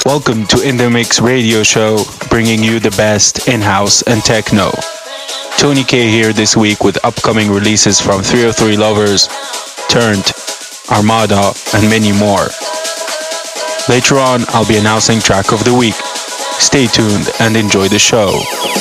Welcome to In The Mix radio show, bringing you the best in-house and techno. Tony K here this week with upcoming releases from 303 Lovers, Turned, Armada, and many more. Later on, I'll be announcing track of the week. Stay tuned and enjoy the show.